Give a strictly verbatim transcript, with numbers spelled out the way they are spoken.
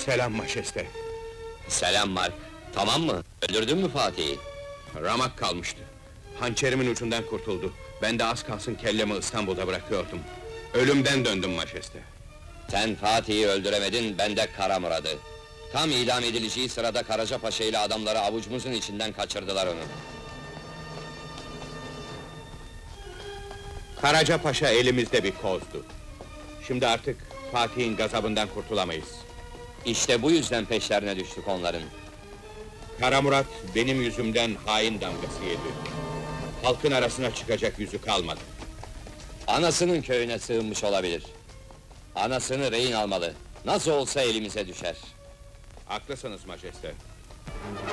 Selam majeste. Selam Mark. Tamam mı? Öldürdün mü Fatih'i? Ramak kalmıştı. Hançerimin ucundan kurtuldu. Ben de az kalsın kellemi İstanbul'da bırakıyordum. Ölümden döndüm majeste. Sen Fatih'i öldüremedin, ben de Karamurad'ı. Tam idam edileceği sırada Karacapaşa ile adamları avucumuzun içinden kaçırdılar onu. Karacapaşa elimizde bir kozdu. Şimdi artık Fatih'in gazabından kurtulamayız. İşte bu yüzden peşlerine düştük onların. Karamurat benim yüzümden hain damgası yedi. Halkın arasına çıkacak yüzü kalmadı. Anasının köyüne sığınmış olabilir. Anasını rehin almalı. Nasıl olsa elimize düşer. Haklısınız majeste.